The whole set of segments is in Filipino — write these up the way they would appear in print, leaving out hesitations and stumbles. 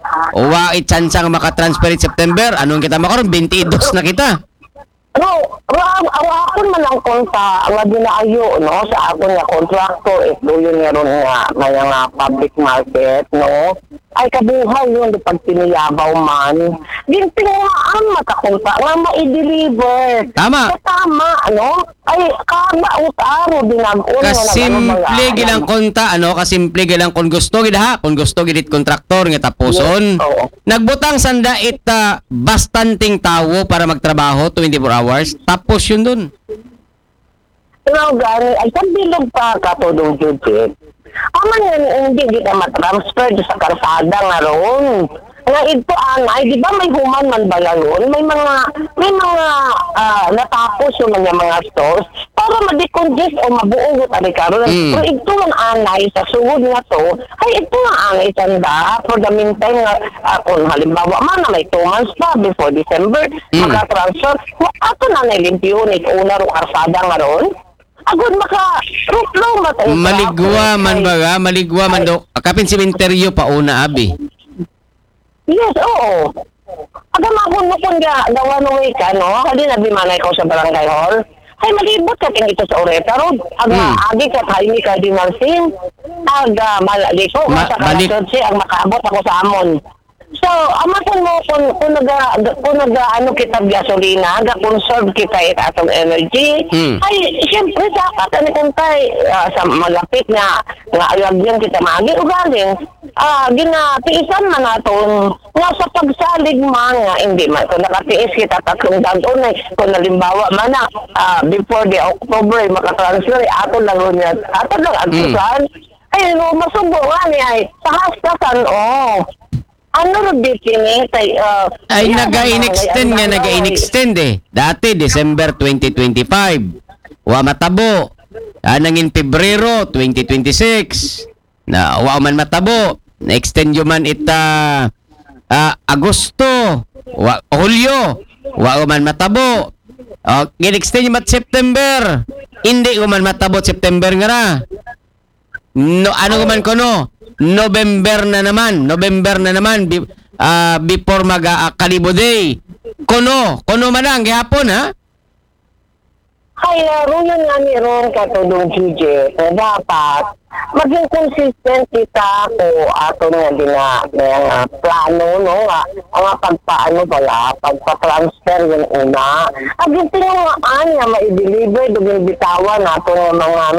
Uwa itsansang makatransfer it September. Anong kita makaroon? 22 na kita. Akon man ang konta nga dinaayo no sa akon nga kontraktor ito yun nga ron nga may nga public market no ay kabuhay yun di pag tiniyabaw man gintingaan makakunta nga ma-deliver Tama. tama ano ay kaba utaro dinag-on Kasimple gilang konta, kasimple gilang kung gusto gid ha, kung gusto gid kontraktor nga tapuson. Yes, oo. Nagbutang sanda bastanting tawo para magtrabaho 24 hours. Tapos yun dun. Pero gani ay bilog pa katulong judge. Aman yan hindi kita matransfer sa karsada nga ron. Nga ito ay di ba may human man ba yun? May mga natapos yung mga stores para ma-decongest o mabuugot ari karon. Pero ito ang anay sa sugod nga to, ay ito ang anay sanda for the meantime nga kung halimbawa man na may 2 months pa before December maka-transfer, ato na nilimpyo ni una ro karsada nga ron. Agud maka-ruplo Maligwa man baga, maligwa man do. Kapin sementeryo pa una abi. Yes, oo. Agam ako mo kung gawa no way ka, no? Hali na bimanay ko sa barangay hall. Ay, malibot ka ting ito sa Oreta Road. Agi ka tayo ni Cardinal Sin. Malali ko. Balik. Ang makaabot ako sa amon. So, amaton mo kung kita gasolina, ga-conserve kita atong energy, ay, siyempre, dapat, sa malapit na alagyan kita maagi, ugaling, ginatiisan man natin, nga sa pagsalig man, hindi man, kung nakatiis kita 3 taon, kung nalimbawa man na, before the October, makatransfer, ato lang ang plan, ay, masubo nga niya, sa hastasan, ano rin definite ay nag-inextend eh. Dati December 2025. Wa matabo. Nangin Pebrero 2026. Na wa man matabo. Na-extend yo man Agosto, Hulyo. Wa man matabo. Gin-extend yo mat September. Hindi ko man matabo September nga na. No, ano man ko no? November na naman before Kalibo Day. Kono man ang gihapon ha? Ay, yun nga ni Ron katulong GJ na dapat maging consistent kita ko ato nga plano no nga ang pagpa-transfer yung una aging tinungaan nga ma-deliver dugay bitawan nato nga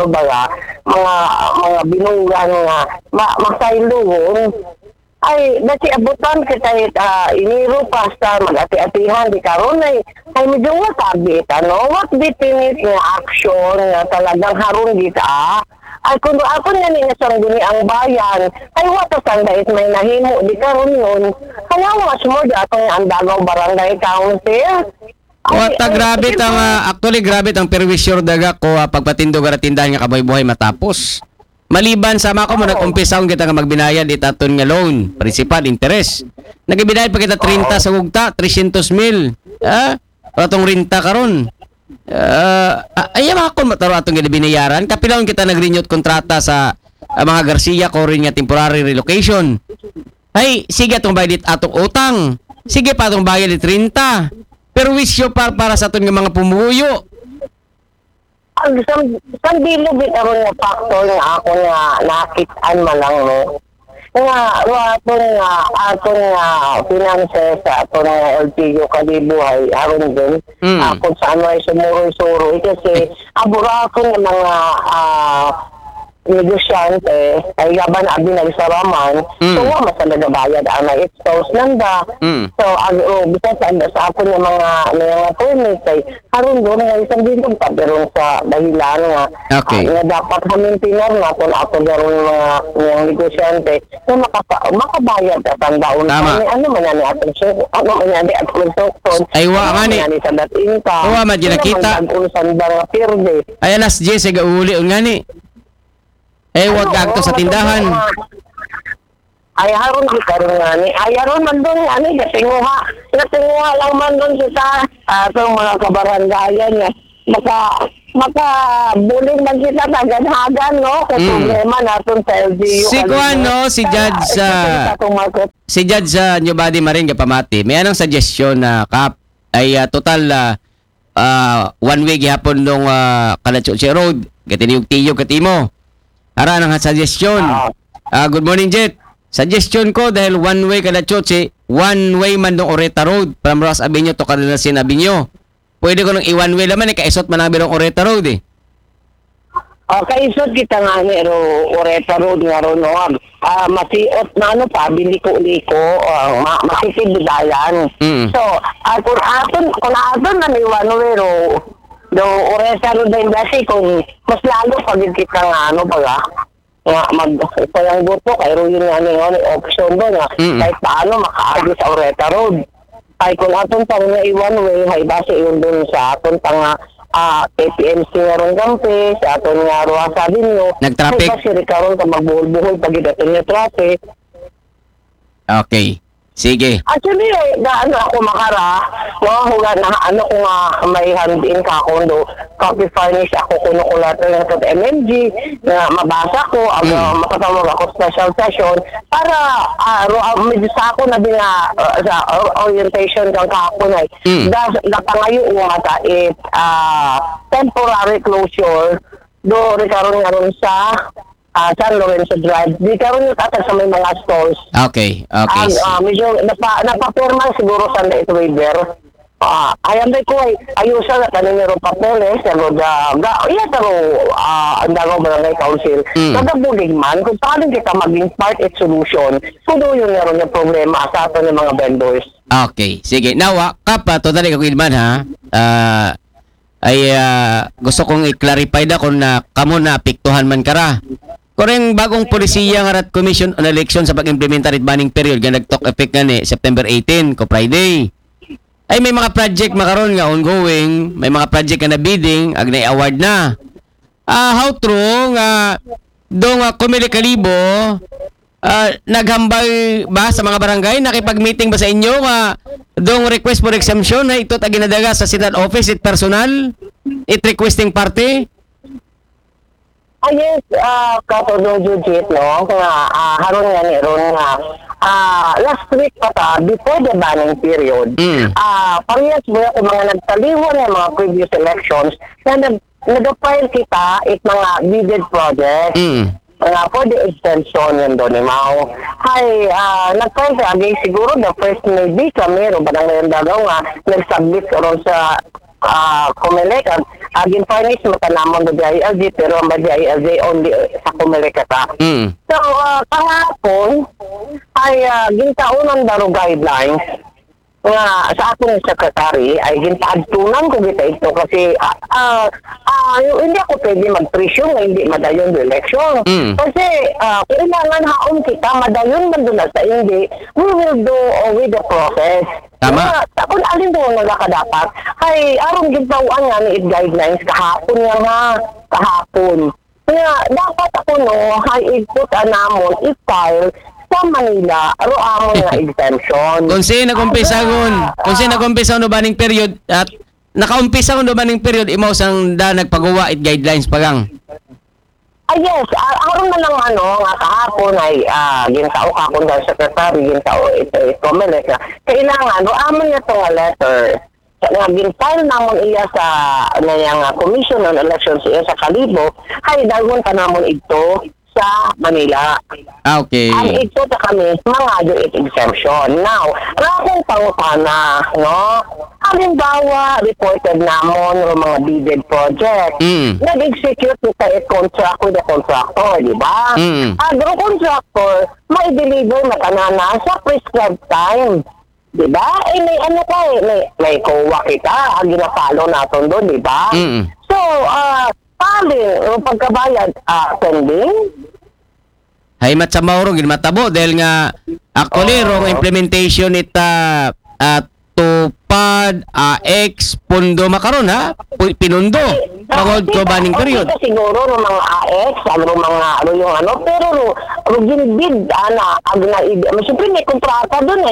mga binungan nga masayluhon ay dati abutan kita iniro pa sa mag-ati-atihan di karon ay medyo wasabit what definite nga action nga talagang harun kita ay kung ako nga ni nasangguni ang bayan ay wata sandait may nahimo di karon yun kaya mas more atong Andagaw Barangay Council. Wata grabe actually grabe ang perwisyor daga ko pagpatindo gara tindahan nga kabuhay matapos. Maliban sa ako mo nag-umpisaon kita nga magbinayad itaton nga loan, principal, interest. Nagbinayad pa kita 30 sa ugta, 300,000. Atong renta karon. Ayam ako mataro atong ginabayaran. Kapilaon kita nag-renew kontrata sa mga Garcia ko rin nga temporary relocation. Ay, sige atong bayad atong utang. Sige pa atong bayad 30. Pero wisyo para sa aton nga mga pumuyo. Ang bilog ito nga factor nga ako nga nakitaan man lang no. Nga aton nga finances sa aton nga LTO kalibuhay aron din. Kung saan ay sumuro kasi abura ko ng mga negosyante ay gaban abi nagsaraman so wa masala bayad ang na-expose nanda so bisan sa ako ng mga permits ay haron doon nga isang bilog pa pero sa dahilan nga nga dapat hamintinan nga kung ako garon mga negosyante na makabayad at ang daon ano man yan atong ay wa nga ni sa datinta wa man ginakita ay alas 10 ga uli nga ni wag gagto sa tindahan. Ay haron di karon nga ni. Ay haron man doon nga ni natinguha lang man doon sa atong mga kabarangayan nga makabuling man kita tagan-hagan, no? Kung problema natin sa LGU. Si Juan, no? Si Judge si Judge sa New Body Marin Pamati, may anong suggestion na Kap ay total one way gihapon nung Kalachuchi Road, katiniog tiyog katimo. Ara nang suggestion. Good morning, Jet. Suggestion ko dahil one way Kalachuchi, one way man dong Oreta Road from Ross Avenue to Cardenasin Avenue. Pwede ko nung i-one way naman, kaisot man ang birong Oreta Road eh. Kaisot kita nga ni Oreta Road nga ron, no? Masiot na pabiliko-liko, masisibidayan. So, kung aton na may one way do Oreta Road na yung dasi, kung mas lalo pag kita nga, magpayang buto, kaya yun nga option doon, kahit paano makaagi sa Oreta Road. Ay kung aton pang nga i-one way, ay base yun dun sa aton pang KPMC nga ron kampi, sa aton nga Roasa Avenue. Nag-traffic? Ay base rin ka magbuhol-buhol pag idaton nga traffic. Okay. Sige. Actually, ako makara, ko nga may hand-in ka kondo, copy furnish ako kuno ko lahat ng MMG, na mabasa ko, makatawag ako special session, para medyo sa ako na din sa orientation kang kahapon ay, napangayo nga temporary closure, do rekaroon nga ron sa San Lorenzo Drive. Di karon yung tatag sa may mga stalls. Okay. Medyo napapirma siguro sa ito waiver. Ayan ba ko ay ayusan na tanin nyo papeles, pero ang dagaw barangay council. Nagabulig man, kung paano kita maging part at solution, sudo yun meron yung problema sa ato ng mga vendors. Okay. Sige. Now, Kap, totally ako ilman ha. Gusto kong i-clarify na kung kamo na apektuhan man kara. Kurang bagong polisiya nga rat Commission on Election sa pag-implementa rit banning period nga nag-talk effect nga ni September 18 ko Friday. Ay may mga project makaron nga ongoing, may mga project nga na bidding, ag na-award na. How true nga dong Kumili Kalibo naghambal ba sa mga barangay, nakipag-meeting ba sa inyo nga dong request for exemption na ito ta ginadaga sa City Office it personal, it requesting party? Yes, katulong Jujit, no? Haron nga ni Ron nga, last week pa ta, before the banning period, parehas mo yung mga nagtaliwan ng mga previous elections na nag-file kita at mga bidded projects. For the extension yun doon, Mao. Nag-file ka, siguro the first maybe kami, ba nang ngayon dagaw nga, nag-submit ko ron sa Comelec, agin furnish matanamon do DILG, pero ang DILG only sa Comelec ka. So, kahapon ay gintaunan daro guidelines nga sa ating secretary ay ginpaagtunan ko kita ito kasi hindi ako pwede mag-presume na hindi madayon do election. Kasi kailangan haon kita madayon man doon sa hindi, we will do with the process. Tama. Kung alin doon na dapat, ay arong ginpauan nga ni guidelines kahapon kahapon. Kaya dapat ako i-put namon, i-file sa Manila, amon nga exemption. Kung sino nag-umpisa no baning period at nakaumpisa no baning period imaw sang nagpagawa it guidelines pagang. Yes, aron na lang nga kahapon ay gintao ka kung dahil secretary, gintao ito Comelec na kailangan, amon niya ito nga letter nga ginfile namon iya sa Commission on Elections iya sa Kalibo, ay dagon ka namon ito sa Manila. Okay. Ang ito na kami, mga exemption. Now, rakong pangutana, no? Halimbawa, reported namon ng mga bidded project. Nag-execute kita contract with the contractor, di ba? Agro-contractor, may deliver na kanana sa prescribed time. Di ba? May COA kita, ginapalo natin doon, di ba? So, yung pagkabayad, pending? Hay sa mauro ginmatabo dahil nga actually rong implementation ita tupad AX pundo makaron ha pinundo pagod ko baning period siguro ng mga AX mga pero ginbid siyempre may kontrata dun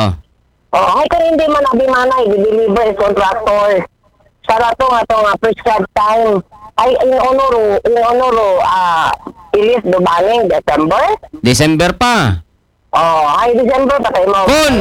ay kung hindi man abimana i-deliver contractor sa rato nga prescribed time ay in honoro ilis dumaning December pa. ay December pa tayo mo.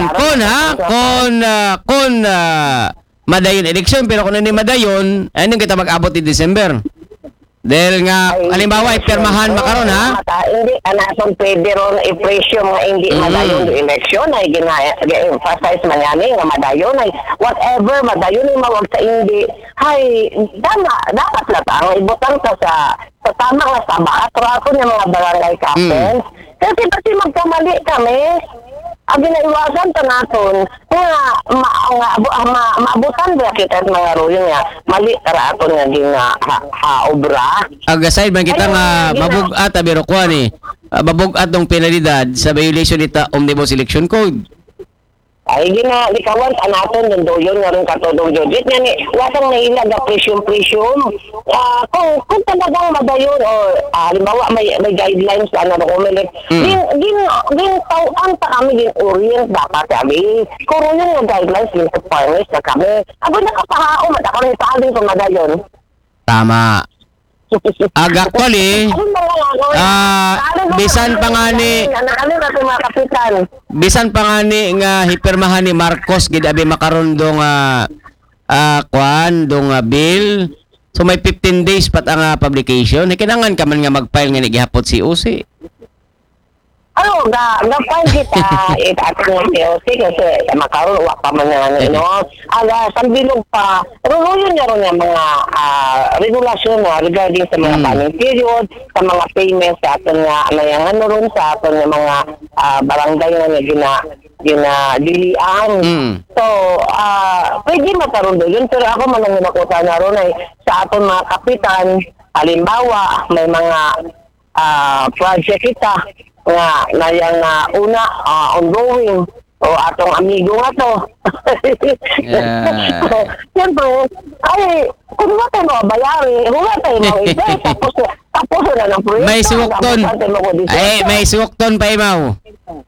Kung madayon eleksyon, pero kung hindi madayon, ayun kita mag-abot ni December. Dahil nga, halimbawa, ipirmahan makaroon, ha? Hindi, anason pwede ron i-presyo nga hindi madayon yung eleksyon ay gina-emphasize man yan nga madayon ay whatever madayon yung mawag sa hindi ay dapat latang ibutang ka sa tama nga sa baatrato ng mga barangay captains. Kasi magkamali kami, ang ginaiwasan pa natin nga maabutan ba kita at mga ruyo nga mali karaton nga haobra. Agaside man kita nga mabugat biro ko ni mabugat ng penalidad sa violation nita Omnibus Election Code. Ay likawan pa natin yung doyon nga rin katodong judit nga ni wasang nahilag na presyum. Kung talagang madayon o halimbawa may guidelines na kumilit gintawan pa kami gin-orient dapat kami kung yun yung guidelines gin-farmers na kami ako nakapahao matakaroon yung paling kung madayon. Tama. Actually, bisan pa nga ni nga hipirmahan ni Marcos gid abi makaron dong bill. So may 15 days pat ang publication. Kinahanglan ka man nga mag-file nga ni gihapot si UC. Gapay kita ating POC kasi makaroon wa pa man nga sambilog pa ruloyon niya ron yung mga regulasyon regarding sa mga planning period, sa mga payments sa atin nga ron sa atin nga mga barangay nga ginadilian. So, pwede makaroon doon pero ako man ang nakuta na ron ay sa atin mga kapitan, halimbawa may mga project kita nga yang una ongoing o atong amigo nga to. Siyempre, ay kung nga tayo mabayari, kung nga tayo maibay, tapos na ng proyekto. May suwokton pa imaw.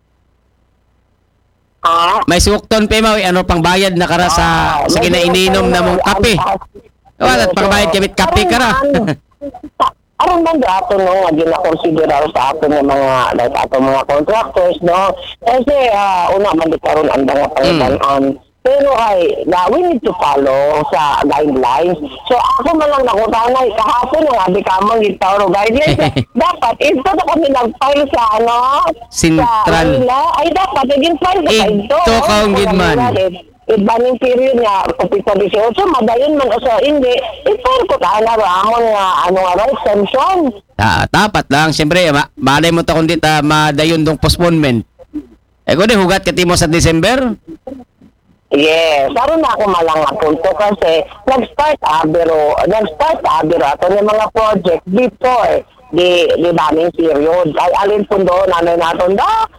May suwokton pa imaw, ano pang bayad na kara sa ginaininom na mong kape. Wala, pagbayad kamit kape kara. Aron man dato nga gina-consider sa ato ng mga ato mga contractors kasi una man di karon ang mga pangitan pero ay we need to follow sa guidelines. So ako man lang nakutanay kahapon nga abi kamang gitawro guidelines dapat ito na kami nag-file sa Sintral ay dapat naging-file sa ito kaong gidman banning period nga kapita 18 madayon man o sa hindi ipon ko tayo ramon nga exemption. Tapat lang siyempre malay mo ta kundi madayon dong postponement kung hugat kati mo sa December. Yes, aron na ako malang nga punto kasi nag-start abiro ato ng mga project before the banning period ay alin pundo namin naton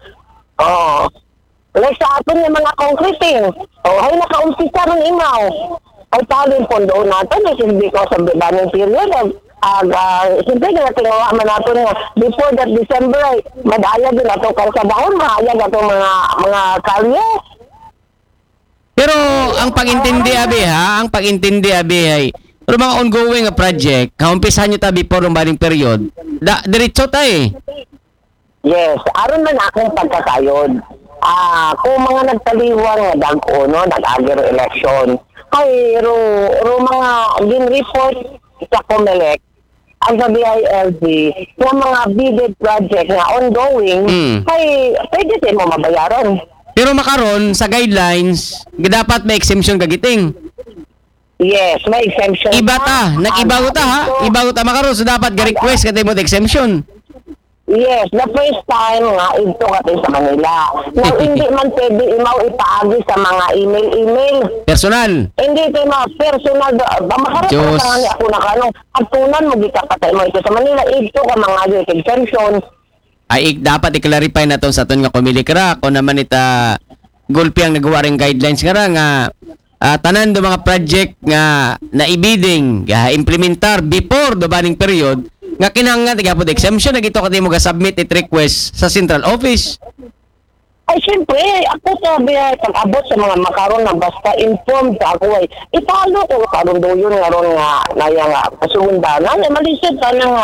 like sa atin yung mga concreting. Ay nakaumpisa ng imaw. Ay talin pondo natin. Hindi ko sa banning period. Siyempre na tingawa man natin nga before that December ay madaya din ato kalsadahon. Mahayag ato mga kalye. Pero ang pag-intindi abi ay pero mga ongoing project, kaumpisahan nyo ta before ng banning period. Diretso tayo Yes, aron man akong pagkakayod. Kung mga nagtaliwan nga dag-uno, nag-agero election, ay mga gin-report sa COMELEC, ang sa BILG, ng mga bidded project na ongoing, ay pwede din mo mabayaran. Pero makaron sa guidelines, dapat may exemption kagiting. Yes, may exemption. Nag-ibago ta makaron, so dapat ga-request ka mo exemption. Yes, the first time nga ito kati sa Manila. Na hindi man pwede ipaagi sa mga email. Personal. Hindi ito personal. Makaroon ka nga ako na kanong agtunan mo gikapatay mo ito sa Manila. Ito ka mga exemption. Ay dapat i-clarify na to sa aton nga kumilikra kung naman ita gulpi ang nagawa ring guidelines nga tanan do mga project nga naibiding implementar before the banning period nga kinahanglan tigapod exemption na gito kati mo ga-submit it request sa central office. Ay, siyempre, ako sabi ay pag-abot sa mga makaroon na basta informed ka ako ay italo ko karon do yun nga ron nga nga kasundanan ay malisod sana nga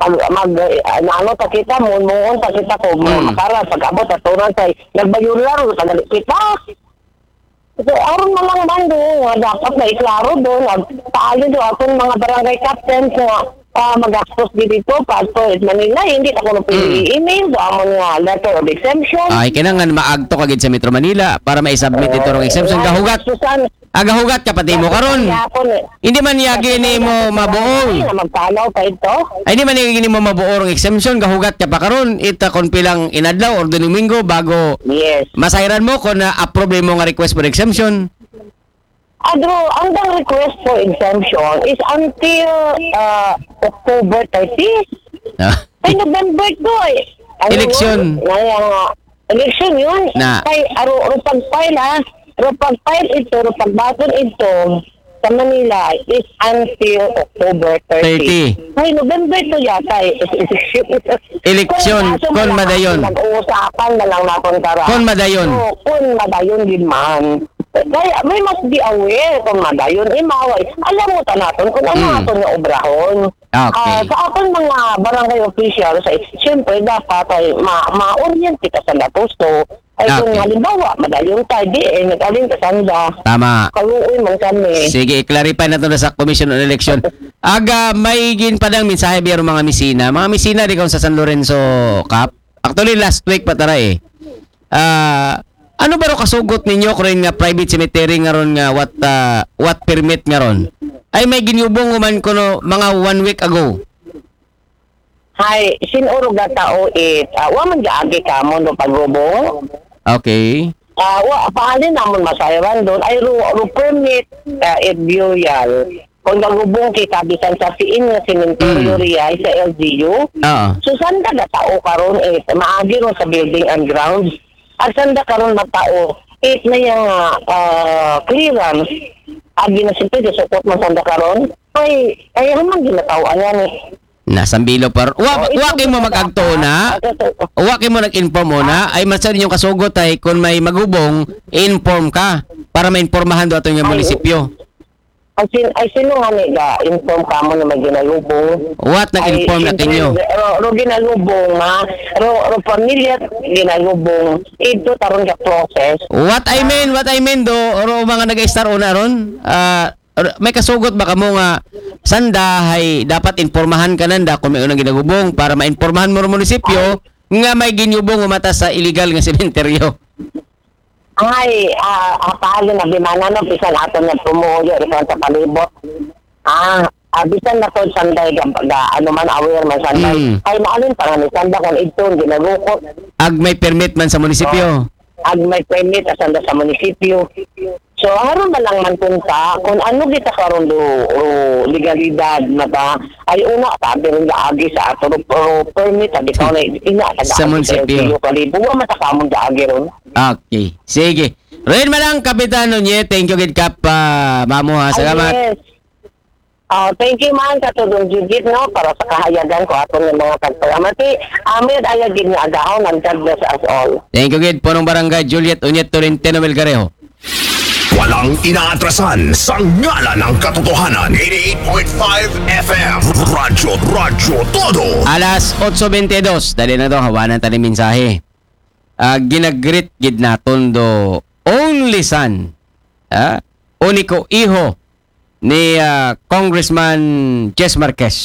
ano ta kita muon ta kita ko makara pag-abot at turan say nagbayon lang tagali kita. So, aron na lang bando nga dapat na iklaro doon paayo do akong mga barangay captains nga magastos dito Pastor Manila hindi ako pwede email do amon nga letter of exemption. Ay kinahanglan maagto kagid sa Metro Manila para ma-submit ito rong exemption gahugat. Agahugat ka pati mo karon. Hindi man yagi ni mo mabuong. Magtalaw pa ito. Ay hindi man yagi ni mo mabuo rong exemption gahugat ka pa karon ita kon pilang inadlaw or Domingo bago masayran mo kon na-approve mo nga request for exemption. Adro, ang request for exemption is until October 30. Ay, November to eh. Election. Election yun. Na. Kay, aro pag-file ito, pagbaton ito sa Manila is until October 30. Ay, November to yata eh. Election, kon madayon. Nag-uusapan na lang natin karang. Kon madayon. So, kon madayon din man. Kaya we must be aware kung madayon imaway. Alam mo ta natin kung ano aton nga obrahon. Okay. Sa aton mga barangay official sa siyempre dapat ay ma-orient kita sa datos to. Ay kung halimbawa madayon tayo di nag-alin ka sanda. Tama. Kaluoy man kami. Sige, i-clarify na to na sa Commission on Election. Aga may ginpadang mensahe biyaro mga misina. Mga misina di kaon sa San Lorenzo Cap. Actually last week pa tara eh. Ano ba ro kasugot ninyo kung nga private cemetery nga ron nga what permit nga ron? Ay may ginyubong man ko no, mga 1 week ago. Hay, sinuro tao wa man gaagi ka mo no pagrubong. Okay. Paano naman masayran doon ay ro permit burial. Kung nagbubong kita bisan sa siin nga cemetery riya sa LGU. So sanda na tao karon maagi ro sa building and grounds. At sanda karon matao na yung clearance agi na siyempre sukot mo sanda karon ay man ginatawaan yan eh. Nasambilo par. Waki mo mag-agto na. Waki mo nag-inform mo na ay masan yung kasugot ay kung may magubong inform ka para ma-informahan do aton nga munisipyo. Ay sino nga inform ka mo na may ginalubong? What nag-inform na kinyo? Ro ginalubong ro pamilya ginalubong ito taron ka process. What I mean do ro mga nag-star una ron may kasugot ba kamo nga sanda hay dapat impormahan ka nanda kung may unang ginagubong para ma-informahan mo ro munisipyo nga may ginyubong umata sa illegal nga sementeryo. Ay, paano na bimana no, bisan ato na pumuyo, ito sa palibot. Bisan na to sanday, ano man, aware man sanday. Ay, maalin pa nga ni sanda kung ito, ginagukot. Ag may permit man sa munisipyo? Ag may permit sanda sa munisipyo. So, haron na lang man punta, kung ano kita karon do legalidad na ba, ay una, sabi rin gaagi sa ato, permit, sabi ka na, sa munisipyo. Buwa matakamong gaagi ron. Okay. Sige. Ren malang Kapitan Nunye, thank you gid kap mamuha. Salamat. Yes. Thank you man sa tudong Judith no para sa kahayagan ko aton ng mga pagpalamati. Amid ayagin nga agahon and God bless us all. Thank you gid punong barangay Juliet Unyet Tolentino Melgarejo. Walang inaatrasan sa ngala ng katotohanan. 88.5 FM Radyo Todo. Alas 8:22. Dali na to hawanan tani mensahe. Ginagrit gid naton do only son. Uniko iho ni Congressman Jess Marquez.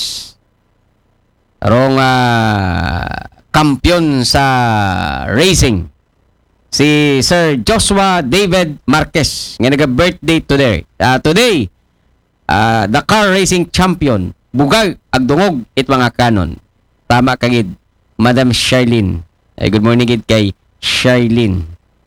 Rong kampiyon sa racing. Si Sir Joshua David Marquez nga naga-birthday today. The car racing champion. Bugag agdungog it mga kanon. Tama kagid Madam Charlene. Ay, good morning gid kay Charlene.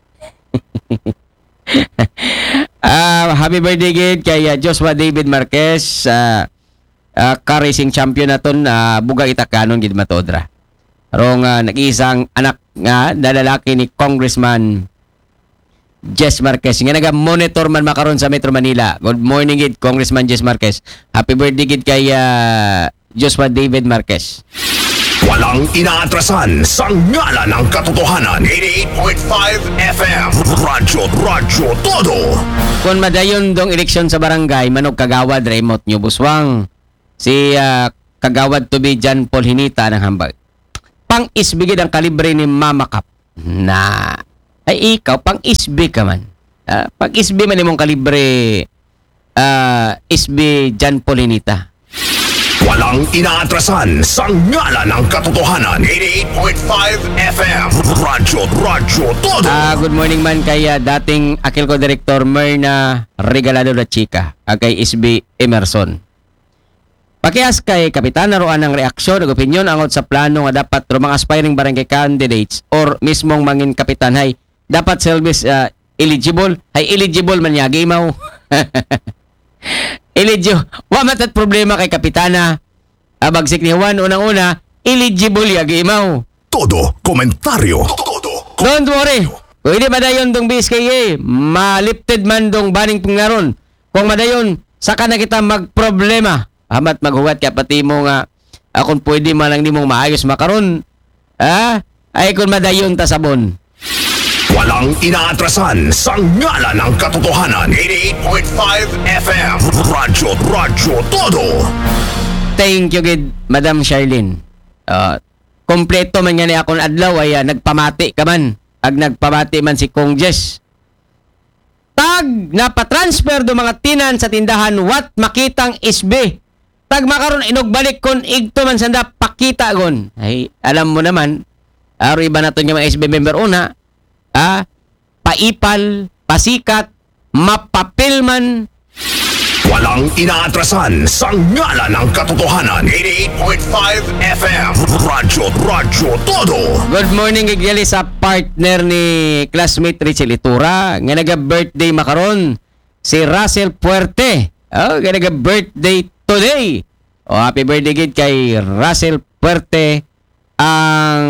Happy birthday gid kay Joshua David Marquez. Car racing champion naton bugag itakanon gid matodra. Rong nag-isang anak nga lalaki ni Congressman Jess Marquez nga naga-monitor man makaron sa Metro Manila. Good morning gid Congressman Jess Marquez. Happy birthday gid kay Joshua David Marquez. Walang inaatrasan sa ngala ng katotohanan. 88.5 FM Radyo Todo. Kung madayon dong eleksyon sa barangay, manog kagawad remote nyo buswang. Si kagawad to be John Paul Hinita ng hambag. Pang-isbigid ang kalibre ni Mama Cap. Na, ay ikaw, pang-isbi ka man. Pang-isbi man imong kalibre isbi John Paul Hinita. Walang inaatrasan sa ngala ng katotohanan. 88.5 FM Radyo Todo. Good morning man kay dating akil ko Director Myrna Regalado La Chica kay SB Emerson. Pakias kay Kapitana roan ang reaksyon ug opinyon angot sa plano nga dapat ro mga aspiring barangay candidates or mismong mangin kapitan hay dapat service eligible man yagi mo. Eligible. Wa matat problema kay Kapitana. Bagsik ni Juan unang-una, eligible yagi mo. Todo komentaryo. Don't worry. Kung hindi madayon dong BSKA, malipted man dong baning pungaron. Kung madayon, saka na kita magproblema. Hamat maghugat kaya pati mo nga, kung pwede man lang di mong maayos makaron. Ay kung madayon ta sabon. Walang inaatrasan sa ngala ng katotohanan. 88.5 FM Radyo Todo. Thank you, gid, Madam Charlene. Kompleto man nga ni akong adlaw ay nagpamati ka man. Ag nagpamati man si Kong Jess. Tag napatransfer do mga tinan sa tindahan wat makitang isbe. Tag makaron inugbalik kon igto man sanda pakita gon. Ay alam mo naman, aro iba naton nga mga SB member una. Paipal, pasikat, mapapilman. Walang inaatrasan sa ngala ng katotohanan. 88.5 FM Radyo Todo. Good morning, gigyali sa partner ni classmate Richel Itura nga naga-birthday makaron si Russell Puerte. Nga naga-birthday today. Happy birthday gid kay Russell Puerte ang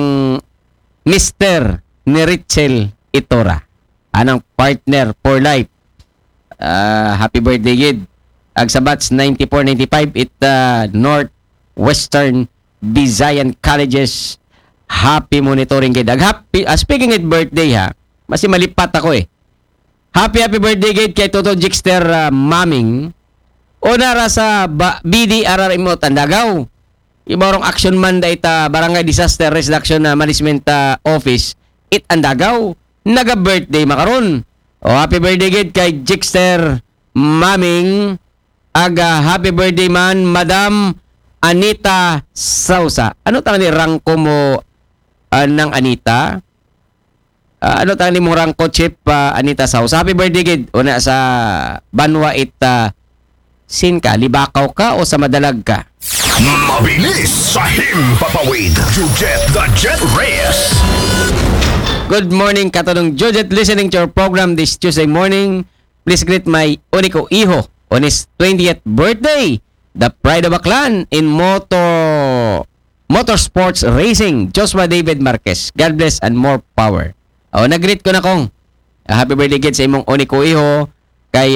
Mr. ni Richel Itura. Anang partner for life. Happy birthday gid. Ag sa batch 94-95 it Northwestern Visayan Colleges. Happy monitoring gid. Ag happy speaking of birthday masi malipat ako Happy birthday gid kay Toto Jixter Maming. Una ra sa BDRR mo Tandagaw. Ibarong action man da ita Barangay Disaster Reduction Management Office. It Andagaw naga-birthday makaron. Happy birthday gid kay Jixter Maming. Happy birthday man Madam Anita Sausa. Ano tang ni rangko mo ng Anita? Ano tang ni mo rangko chip Anita Sausa? Happy birthday gid. Una sa Banwa sin ka, libakaw ka o sa madalag ka? Mabilis sa himpapawid. Jujet the Jet Reyes. Good morning, Katanong Jojet, listening to your program this Tuesday morning. Please greet my Unico Iho on his 20th birthday, the pride of Aklan in motorsports racing, Joshua David Marquez. God bless and more power. Nag-greet ko na kong. Happy birthday gid sa imong Unico Iho kay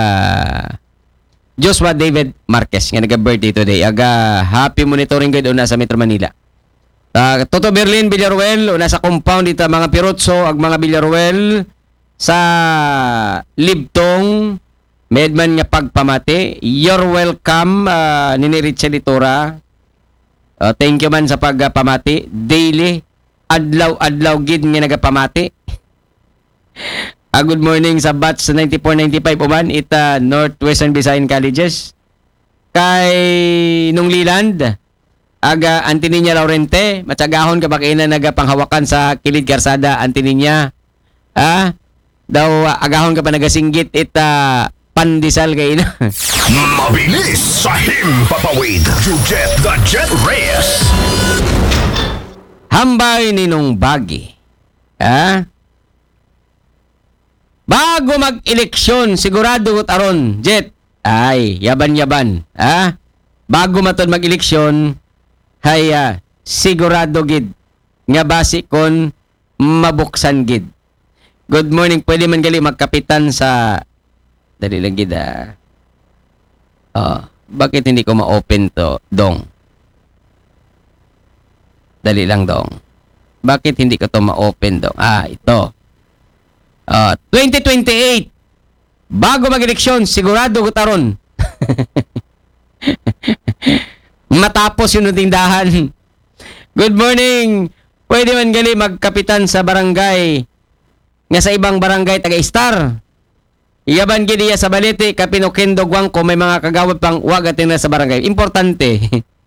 Joshua David Marquez nga nag-birthday today. Happy monitoring gid una sa Metro Manila. Toto Berlin Villaruel una sa compound dito mga Pirotso ag mga Villaruel sa Libtong medman nga pagpamati. You're welcome ni Richel Itura. Thank you man sa pagpamati. Daily adlaw gid nga nagapamati. Good morning sa batch 94-95 uman ita Northwestern Visayan Colleges. Kay nung Liland Antininya Laurente, matsagahon ka baka ina nagapanghawakan sa kilid karsada Antininya. Daw agahon ka pa nagasinggit ita pandisal kay ina. Mabilis sa himpapawid. Jujet the Jet Reyes. Hambay ni nung bagi. Bago mag-eleksyon, sigurado ko taron, Jet. Ay, yaban-yaban. Bago matod mag-eleksyon, hay sigurado gid. Nga basi kon mabuksan gid. Good morning. Pwede man gali magkapitan sa... Dali lang gid bakit hindi ko ma-open to, Dong? Dali lang dong. Bakit hindi ko to ma-open dong? Ito. 2028. Bago mag-eleksyon, sigurado ko taron. Matapos yung tindahan. Good morning. Pwede man gali magkapitan sa barangay nga sa ibang barangay taga-star. Iyaban gidi sa balite kapinokendo gwang ko may mga kagawad pang wag atin na sa barangay. Importante.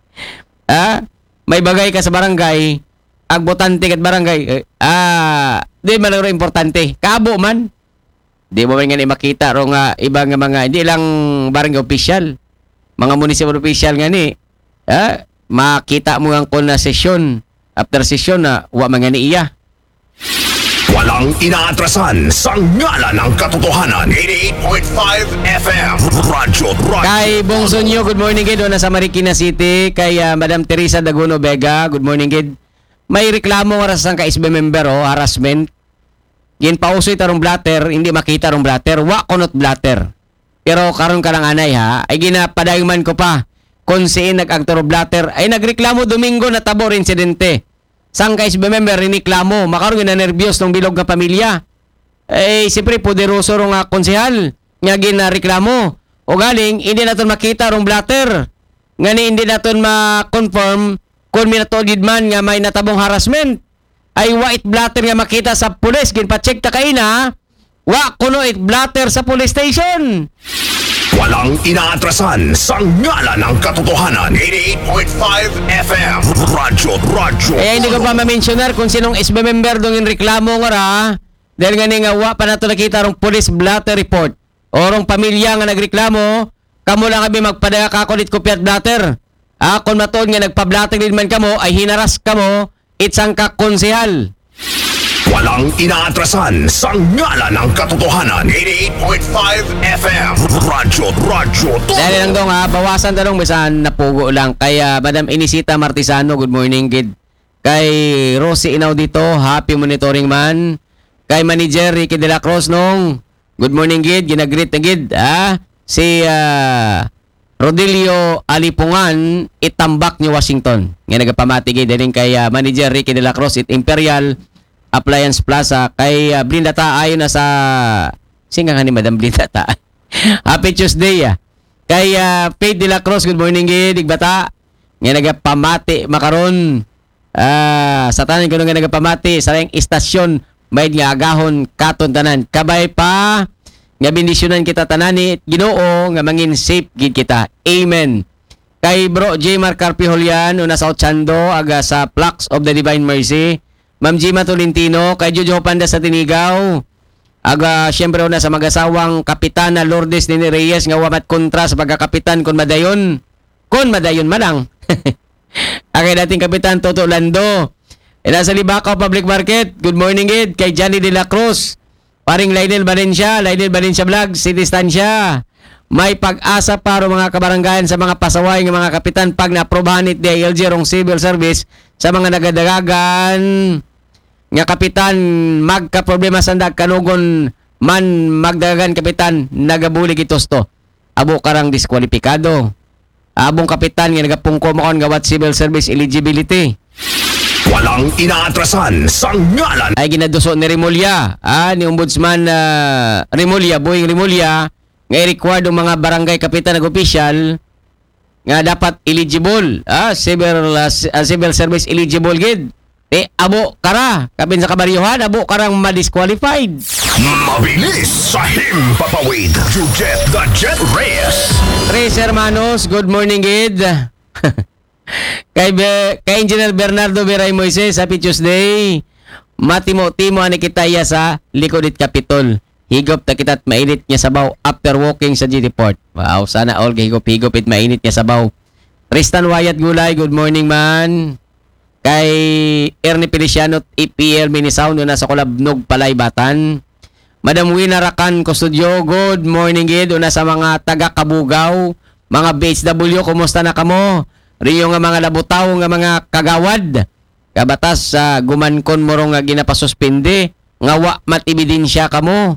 May bagay ka sa barangay, agbotante kat barangay. Di man ro importante. Kabo man. Di mo man nga ni makita ro nga ibang nga mga hindi lang barangay official. Mga municipal official nga ni. Makita mo ang kon na sesyon. After session na wa man nga ni iya. Walang inaatrasan sa ngalan ng katotohanan. 88.5 FM Radyo. Kay Bongso nyo, good morning gid. Doon sa Marikina City. Kay Madam Teresa Daguno Vega, good morning gid. May reklamo oras ang ka-SB member harassment. Gin pausoy tarong blatter, hindi makita rong blatter, wa kunot blatter. Pero karon ka lang anay ay ginapadayman ko pa. Kung siin nag-agtoro blatter, ay nagreklamo Domingo na tabor insidente. Sang ka-SB member riniklamo, makaroon na nervyos ng bilog nga pamilya. Siyempre, poderoso rong konsehal. Nga ginareklamo. O galing, hindi natin makita rong blatter. Nga hindi natin ma-confirm kung minatolid man nga may natabong harassment. Ay white blatter nga makita sa pulis. Ginpa-check ta kayo na. Wa kuno it blatter sa police station. Walang inaatrasan sa ngalan ng katotohanan. 88.5 FM Radyo. Hindi ko pa ma-mentionar kung sinong SB member dong yung reklamo nga ra. Dahil nga nga wa pa nato nakita rong police blatter report. O rong pamilya nga nagreklamo, kamo lang kami magpadaya kakulit kopya at blatter. Kung matuon nga nagpa-blatter din man kamo, ay hinaras kamo, itsang kakonsehal. Walang inaatrasan sa ngalan ng katotohanan. 88.5 FM Radyo. Dahil lang dong bawasan tanong bisan napugo lang. Kaya Madam Inisita Martisano, good morning gid. Kay Rosie Inaw dito, happy monitoring man. Kay Manager Ricky De La Cruz nung, good morning gid, ginagreet na gid. Si Rodilio Alipungan, itambak ni Washington. Nga nagapamati gid din kay Manager Ricky De La Cruz, it Imperial Appliance Plaza. Kay Blinda Ta ayon na sa singa nga ni Madam Blinda Ta. Happy Tuesday. Kay Faith De La Cruz, good morning gid Igbata. Nga nagapamati makaron. Sa tanan ko nga nagapamati sa layang istasyon may nga agahon katon tanan. Kabay pa nga bendisyonan kita tanani Ginoo nga mangin safe gid kita. Amen. Kay Bro J. Mark Carpiholian una sa Ochando aga sa Plaques of the Divine Mercy. Ma'am Gima Tolentino, kay Jojo Panda sa Tinigaw. Aga siyempre una sa mag-asawang Kapitana Lourdes Nini Reyes nga wamat kontra sa pagkakapitan kon madayon. Kon madayon malang. Agay dating Kapitan Toto Lando. Sa Libacao Public Market, good morning gid kay Johnny De La Cruz. Paring Lionel Valencia Vlog, City Estancia. May pag-asa para mga kabaranggayan sa mga pasaway ng mga kapitan pag na-aprobahan it DILG rong civil service sa mga nagadagagan nga kapitan magka-problema sa kanugon man magdagagan kapitan nagabulig itosto. Abo karang diskwalipikado. Abong kapitan nga nagapungko maon gawat civil service eligibility. Walang inaatrasan sa ngalan. Ay ginaduso ni Rimulya, ni Ombudsman Boying Rimulya, nga i-required ang mga barangay kapitan ng official nga dapat eligible, civil service eligible gid. Abo kara, kabin sa kabaryuhan, abo karang ma-disqualified. Mabilis sa himpapawid. Jujet the Jet Reyes. Tres hermanos, good morning gid. kay Engineer Bernardo Viray Moises, happy Tuesday. Matimo-timo ani kitaya sa Likodit Capitol. Higop ta kita't mainit niya sabaw after walking sa GD Port. Wow, sana all higop-higop it mainit niya sabaw. Tristan Wyatt Gulay, good morning man. Kay Ernie Feliciano, EPL Minisound, na sa Kulabnog, Palaybatan. Madam Wina Rakan Custodio, good morning gid. Una sa mga taga-Kabugaw, mga BHW, kumusta na kamo? Riyo nga mga labutaw nga mga kagawad. Kabatas sa gumankon mo nga ginapasuspinde, nga wa matibidensya kamo.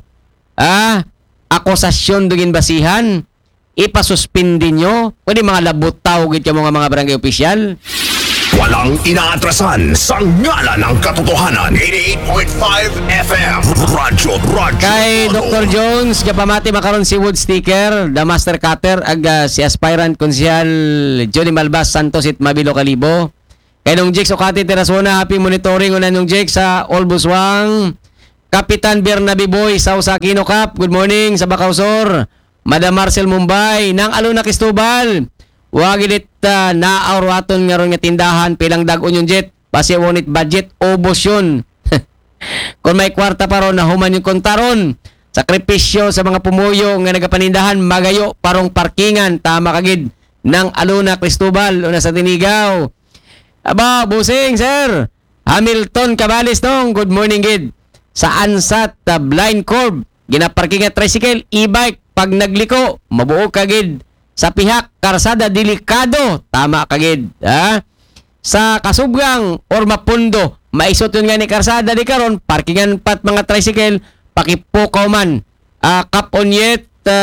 Akusasyon dugin basihan, ipasuspindi nyo. Pwede mga labutaw gid kamo nga mga barangay opisyal. Walang inaatrasan sa ngalan ng katotohanan. 88.5 FM. Radyo Kay Todo. Dr. Jones, kapamati makaron si Wood Sticker, the Master Cutter, ag si aspirant konsyal Johnny Malbas Santos it Mabilo Kalibo. Kay nung Jake Sokati Terasona, happy monitoring unan nung Jake sa Olbuswang. Kapitan Bernabe Boy sa Usakino Cup, good morning sa Bacausor. Madam Marcel Mumbai, nang Aluna Cristobal. Wagilit naawraton nga ron nga tindahan pilang dagon yung jet. Pasi wonit budget, obos yun. Kung may kwarta pa ron, nahuman yung kontaron. Sakripisyo sa mga pumuyo nga nagapanindahan, magayo parong parkingan, tama kagid ng Aluna Cristobal, una sa Tinigaw. Aba, busing, sir. Hamilton Cabales nung, good morning, gid. Sa Ansat, blind curb, ginaparking at tricycle, e-bike, pag nagliko, mabuo kagid. Sa pihak, karsada, delikado, tama kagid. Ha? Sa Kasubgang, or Mapundo, maisot yun nga ni karsada di karon, parkingan pat mga tricycle, pakipukaw man. Kaponyet,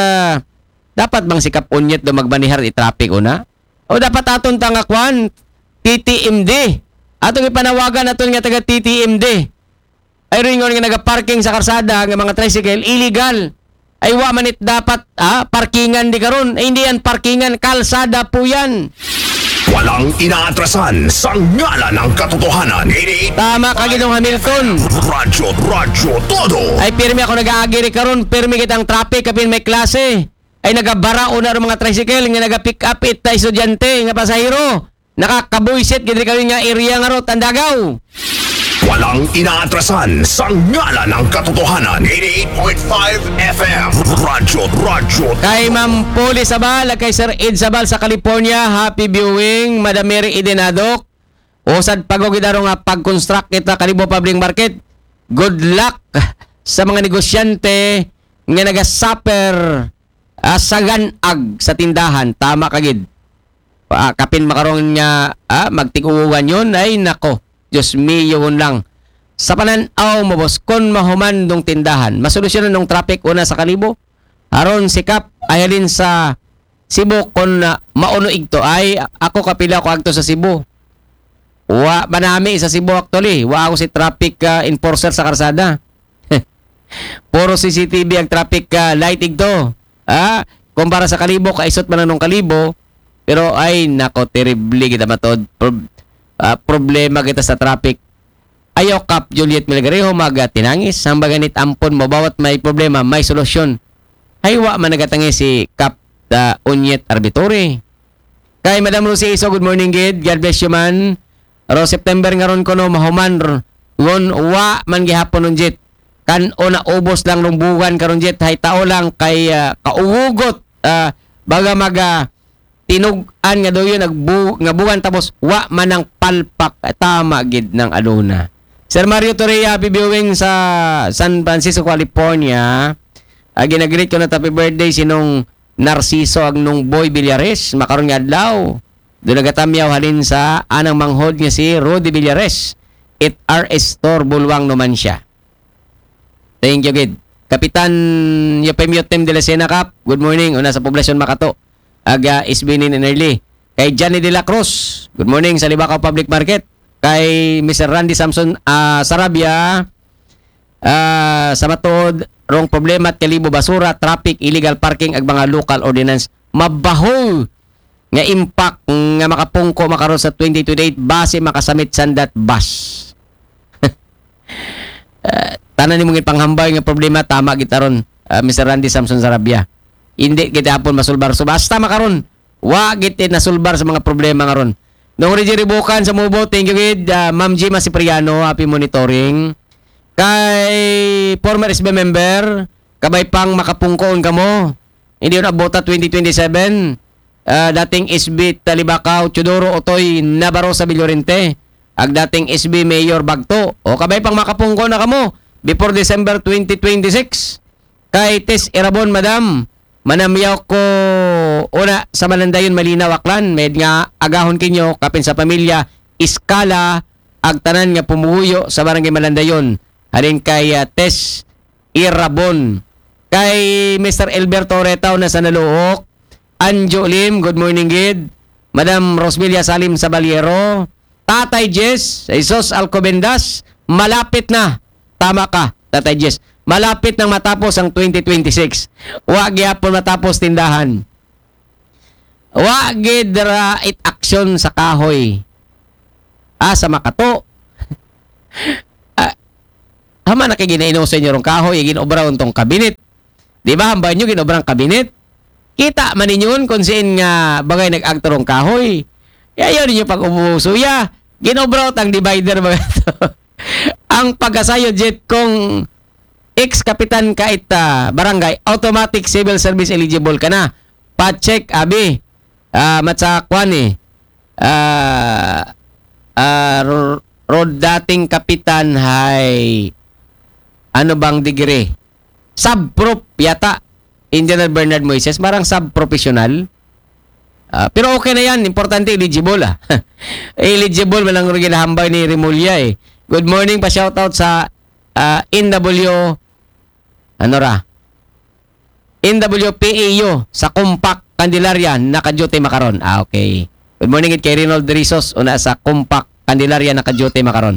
dapat bang si Kaponyet do magbanihar i-traffic una? O dapat aton tangakwan, TTMD. Atong ipanawagan aton nga taga TTMD. Ay rin nga nagaparking sa karsada ng mga tricycle, illegal. Ay wa manit dapat parkingan di karon. Ay hindi yan parkingan, kalsada po yan. Walang inaatrasan sa ngalan ng katotohanan. 88.5 Tama ka Ginong Hamilton. Radyo Todo. Ay pirmi ako nag-aagiri karon, pirmi kitang traffic kapin may klase. Ay nagabara una ro mga tricycle nga naga-pick up it ta estudyante nga pasahero. Nakakabuisit gid kami nga area nga ro Tandagaw. Walang inaatrasan sa ngalan ng katotohanan. 88.5 FM. Radyo. Kay Ma'am Poli Sabal, kay Sir Ed Sabal sa California, happy viewing. Madam Mary Idenadok, usad pagogidaro nga pag-construct kita Kalibo Public Market. Good luck sa mga negosyante nga nagasuffer sa ganag sa tindahan. Tama kagid. Kapin makaroon nga magtiguan yun, ay nako. Diyos mío lang. Sa pananaw mo, boss, kung mahuman dong tindahan, masolusyonan ng traffic una sa Kalibo, aron sikap ayalin sa Cebu kung mauno igto ay ako kapila ko agto sa Cebu. Wa manami sa Cebu actually. Wa ako si traffic enforcer sa karsada. Puro CCTV ang traffic light igto. Kumpara sa Kalibo, kaisot man ng Kalibo, pero ay nako, terribly kita matod. Problema kita sa traffic. Ayaw Kap Juliet Milgarejo tinangis hamba ganit ampon mo bawat may problema may solusyon. Haywa man nagatangi si Kap Unyet Arbitore. Kay Madam Rosie Iso, good morning gid. God bless you man. Ro September ngaron ko no mahuman ron wa man gihapon nun jet. Kan una ubos lang nung buwan karon jet hay tao lang kay kauhugot baga tinugan nga daw yun nga buwan tapos wa manang palpak tama gid ng Aluna. Sir Mario Torreya, happy viewing sa San Francisco, California. Ginagreet ko na happy birthday sinong Narciso ag nung Boy Villares makaron nga adlaw. Doon nagatamyaw halin sa anang manghod nga si Rudy Villares. It RS Store Bulwang naman siya. Thank you gid. Kapitan Yopemiotem de la Sena Cap, good morning una sa poblasyon Makato. Aga isbinin in early. Kay Johnny de la Cruz, good morning sa Libacao Public Market. Kay Mr. Randy Samson Sarabia, sa matod, rong problema at Kalibo basura, traffic, illegal parking, ag mga local ordinance. Mabaho nga impact nga makapungko makaroon sa 2028 base makasamit sandat bus. Tanan ni mong ipanghambay nga problema, tama gitaron, Mr. Randy Samson Sarabia. Hindi kita hapon masulbar. So basta makaron, wa giti nasulbar sa mga problema ngaron. Nung Ribukan sa Mubo, thank you gid. Ma'am Gima Cipriano, happy monitoring. Kay former SB member, kabay pang makapungkoon kamo. Hindi yun abota 2027. Dating SB Talibacao, Chudoro Otoy Nabarosa Villorente. Ag dating SB Mayor Bagto. O kabay pang makapungkoon na kamo before December 2026. Kay Tess Irabon, madam, manamyaw ko una sa Malandayon Malinaw Aklan, med nga agahon kinyo kapin sa pamilya iskala ag tanan nga pumuyo sa barangay Malandayon halin kay Tess Irabon. Kay Mr. Alberto Retaw na sa Naluok, Anjo Lim, good morning gid. Madam Rosmelia Salim Sabaliero, Tatay Jess, Jesus Alcobendas, malapit na. Tama ka, Tatay Jess. Malapit nang matapos ang 2026. Wa gyapon matapos tindahan. Wa gid ra it action sa kahoy. Sa makato. Hama na kay ginaino sa inyo rong kahoy, ginobra untong kabinet. Di ba, hambay nyo ginobra ang kabinet? Kita man ninyon kung siin nga bagay nag-actor rong kahoy. Ayaw ninyo pag umusuya. Ginobra ang divider mga ito. Ang pag-asayo jet kung ex-kapitan ka barangay, automatic civil service eligible ka na. Pa-check, abi. Matsa kwan road dating kapitan hay ano bang degree? Sub-prop yata. Engineer Bernard Moises, marang sub-professional. Pero okay na yan. Importante, eligible eligible man ang ginahambay ni Remulla Good morning pa shoutout sa NWPAU sa Compact Candelaria naka-duty makaron. Okay. Good morning kay Reynold Rizos una sa Compact Candelaria naka-duty makaron.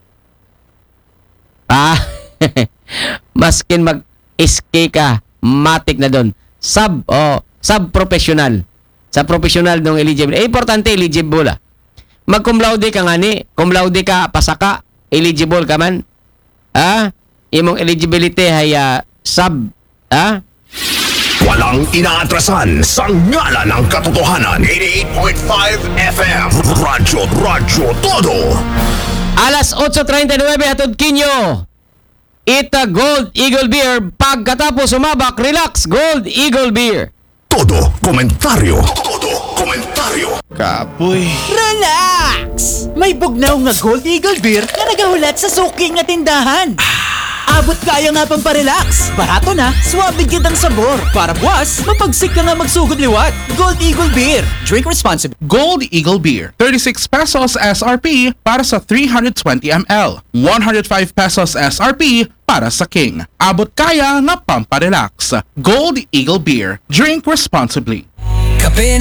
Maskin mag-SK ka, matik na doon. Sub-professional. Sa professional nung eligible. Importante, eligible Mag-cum laude ka nga ni. Cum laude ka, pasaka, eligible ka man. Imong eligibility ay sub. Walang inaatrasan sa ngala ng katotohanan. 88.5 FM. Radyo Todo. Alas 8:39 hatod kinyo. Ita Gold Eagle Beer. Pagkatapos sumabak, relax. Gold Eagle Beer. Todo komentaryo. Todo komentaryo. Kapoy. Relax! May bugnaw nga Gold Eagle Beer na nagahulat sa suki nga tindahan. Abot kaya nga pang pa-relax. Barato na, suwabe kitang sabor. Para buwas, mapagsik ka nga magsugod liwat. Gold Eagle Beer. Drink responsibly. Gold Eagle Beer. 36 pesos SRP para sa 320 ml. 105 pesos SRP para sa King. Abot kaya nga pamparelax. Gold Eagle Beer. Drink responsibly. Kape